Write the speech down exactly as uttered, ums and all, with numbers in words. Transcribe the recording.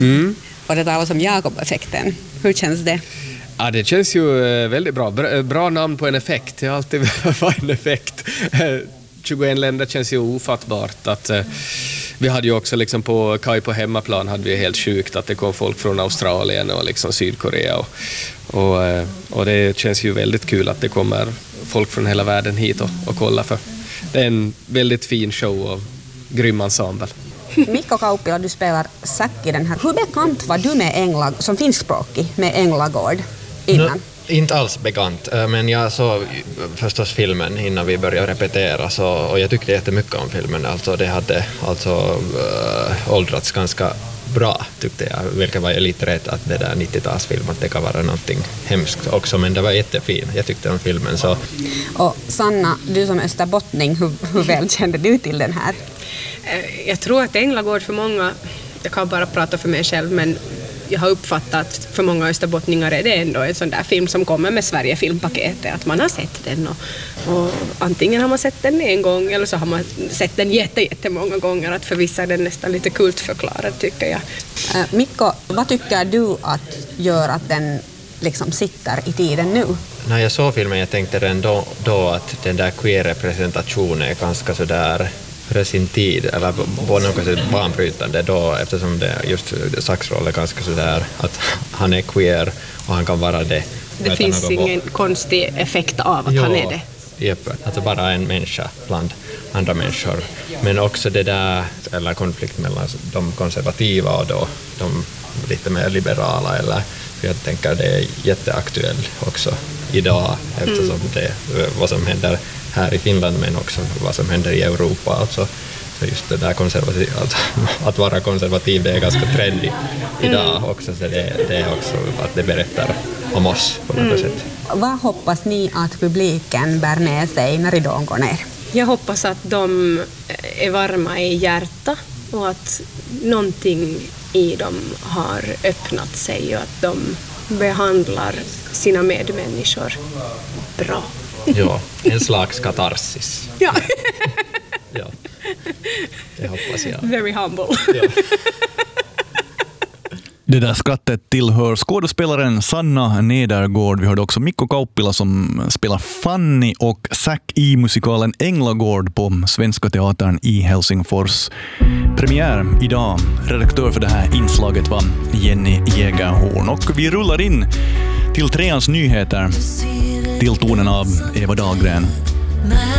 Mm. Och det talas om Jakob-effekten. Hur känns det? Ja, det känns ju väldigt bra. Bra, bra namn på en effekt. Det har alltid varit en effekt. tjugoett länder känns ju ofattbart. Att, eh, vi hade ju också liksom på Kaj på hemmaplan hade vi helt sjukt att det kom folk från Australien och liksom Sydkorea. Och, och, eh, och det känns ju väldigt kul att det kommer folk från hela världen hit och, och kolla, för det är en väldigt fin show och grym ensemble. Mikko Kauppila, du spelar Zack i den här. Hur bekant var du med Ängla, som finskspråkig, med Änglagård innan? No, inte alls bekant, men jag såg förstås filmen innan vi började repetera, så, och jag tyckte jättemycket om filmen. Alltså, det hade alltså äh, åldrats ganska bra, tyckte jag, vilket var lite rätt att det där nittiotalsfilm, att det kan vara någonting hemskt också, men det var jättefin. Jag tyckte om filmen. Så. Och Sanna, du som österbottning, hur, hur väl kände du till den här? Jag tror att Änglagård för många, jag kan bara prata för mig själv, men jag har uppfattat att för många österbottningar är det ändå en sån där film som kommer med Sverige filmpaketet, att man har sett den och, och antingen har man sett den en gång eller så har man sett den jätte, jättemånga gånger, att för vissa är den nästan lite kultförklarad, tycker jag. Äh, Mikko, vad tycker du att gör att den liksom sitter i tiden nu? När jag såg filmen jag tänkte redan då, då att den där queer-representationen är ganska sådär för sin tid, eller på något sätt banbrytande då, eftersom det just Zacks roll är ganska sådär att han är queer och han kan vara det. Det finns ingen konstig effekt av att jo, han är det. Jepp, alltså bara en människa bland andra människor. Men också det där, eller konflikt mellan de konservativa och då de lite mer liberala, eller för jag tänker det är jätteaktuellt också idag, eftersom mm. det vad som händer här i Finland, men också vad som händer i Europa. Alltså, så just det där konservativ, alltså, att vara konservativ, det är ganska trendigt idag mm. också, så det, det är också att det berättar om oss på något mm. sätt. Vad hoppas ni att publiken bär med sig när ridån går ner? Jag hoppas att de är varma i hjärta och att någonting i dem har öppnat sig och att de behandlar sina medmänniskor bra. Ja, en slags katarsis. Ja. Ja, det hoppas jag. Very humble. Ja. Det där skrattet tillhör skådespelaren Sanna Nedergård. Vi hörde också Mikko Kauppila som spelar Fanny och Zack i musikalen Änglagård på Svenska Teatern i Helsingfors. Premiär idag. Redaktör för det här inslaget var Jenny Jägerhorn. Och vi rullar in till treans nyheter till tonen av Eva Dahlgren.